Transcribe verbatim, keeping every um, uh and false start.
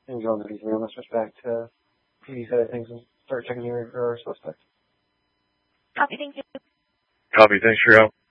and go over these real. Let's switch back to P D side of things and start checking your, your suspect. Copy, thank you. Copy, thanks for your help.